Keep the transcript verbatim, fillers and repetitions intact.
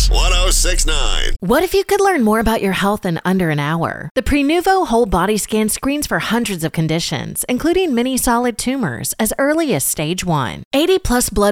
one oh six point nine. What if you could learn more about your health in under an hour? The Prenuvo Whole Body Scan screens for hundreds of conditions, including many solid tumors, as early as stage one. eighty plus blood